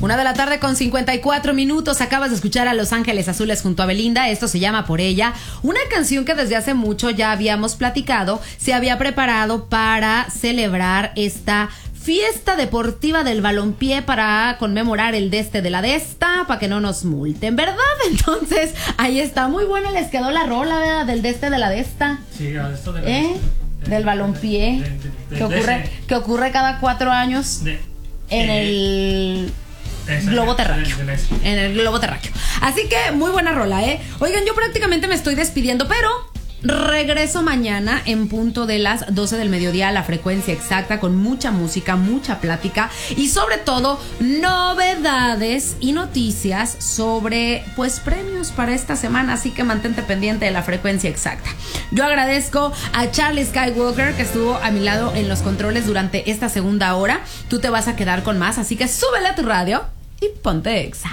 1:54 Acabas de escuchar a Los Ángeles Azules junto a Belinda. Esto se llama Por Ella. Una canción que desde hace mucho ya habíamos platicado. Se había preparado para celebrar esta fiesta deportiva del balompié para conmemorar el de la Desta, para que no nos multen, ¿verdad? Entonces, ahí está. Muy buena les quedó la rola, ¿verdad? Del de la Desta. Sí, esto de la del balompié. Que ocurre cada 4 años en el globo terráqueo. En el globo terráqueo. Así que muy buena rola, ¿eh? Oigan, yo prácticamente me estoy despidiendo, pero regreso mañana en punto de las 12 del mediodía a la frecuencia exacta, con mucha música, mucha plática y sobre todo novedades y noticias sobre pues premios para esta semana, así que mantente pendiente de la frecuencia exacta. Yo agradezco a Charlie Skywalker, que estuvo a mi lado en los controles durante esta segunda hora. Tú te vas a quedar con más, así que súbele a tu radio y ponte Exa.